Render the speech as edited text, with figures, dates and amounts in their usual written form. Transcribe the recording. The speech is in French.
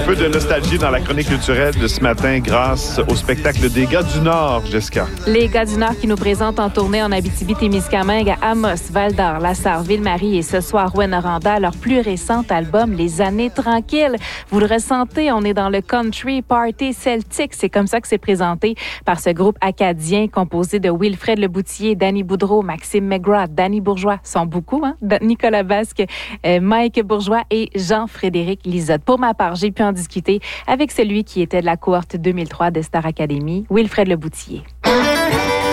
peu de nostalgie dans la chronique culturelle de ce matin grâce au spectacle des Gars du Nord, Jessica. Les Gars du Nord qui nous présentent en tournée en Abitibi-Témiscamingue, à Amos, Val-d'Or, Lassar, Ville-Marie et ce soir Rouyn-Noranda, leur plus récent album Les Années Tranquilles. Vous le ressentez, on est dans le country party celtique. C'est comme ça que c'est présenté par ce groupe acadien composé de Wilfred Leboutillier, Danny Boudreau, Maxime McGrath, Danny Bourgeois, sont beaucoup, hein? Nicolas Basque, Mike Bourgeois et Jean-Frédéric Lizotte. Pour ma part, j'ai pu en discuter avec celui qui était de la cohorte 2003 de Star Academy, Wilfred Leboutillier.